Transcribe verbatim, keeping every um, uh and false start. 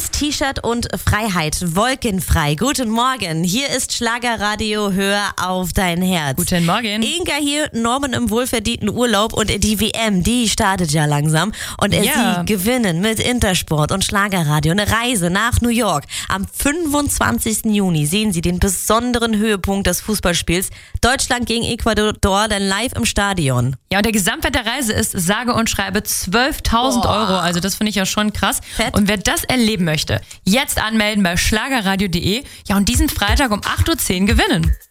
Jeans, T-Shirt und Freiheit. Wolkenfrei. Guten Morgen. Hier ist Schlagerradio. Hör auf dein Herz. Guten Morgen. Inga hier, Norman im wohlverdienten Urlaub und die W M, die startet ja langsam. Und Ja. sie gewinnen mit Intersport und Schlagerradio eine Reise nach New York. Am fünfundzwanzigsten Juni sehen Sie den besonderen Höhepunkt des Fußballspiels. Deutschland gegen Ecuador, dann live im Stadion. Ja, und der Gesamtwert der Reise ist sage und schreibe zwölftausend Euro. Also das finde ich ja schon krass. Fett. Und wer das erleben möchte, jetzt anmelden bei schlagerradio punkt de. Ja, und diesen Freitag um acht Uhr zehn gewinnen.